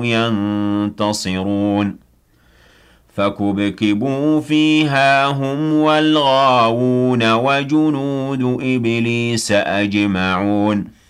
ينتصرون فكبكبوا فيها هم والغاوون وجنود إبليس أجمعون